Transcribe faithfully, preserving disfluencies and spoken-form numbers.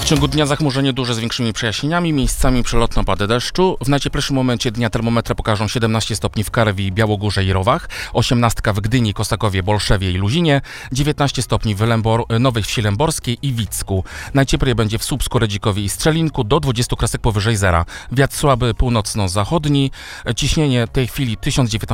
ciągu dnia zachmurzenie duże z większymi przejaśnieniami, miejscami przelotne opady deszczu. W najcieplejszym momencie dnia termometry pokażą siedemnaście stopni w Karewi, Białogórze i Rowach, osiemnaście w Gdyni, Kosakowie, Bolszewie i Luzinie, dziewiętnaście stopni w Lębor- Nowej Wsi Lęborskiej i Wicku. Najcieplej będzie w Słupsku, Redzikowie i Strzelinku, do dwudziestu kresek powyżej zera. Wiatr słaby północno-zachodni, ciśnienie w tej chwili tysiąc dziewiętnaście